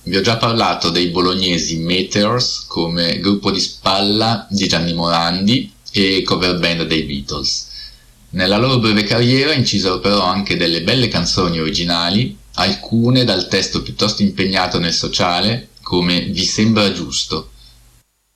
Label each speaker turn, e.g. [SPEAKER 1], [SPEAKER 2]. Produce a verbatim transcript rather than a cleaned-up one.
[SPEAKER 1] Vi ho già parlato dei bolognesi Meteors come gruppo di spalla di Gianni Morandi e cover band dei Beatles. Nella loro breve carriera incisero però anche delle belle canzoni originali, alcune dal testo piuttosto impegnato nel sociale, come Vi sembra giusto.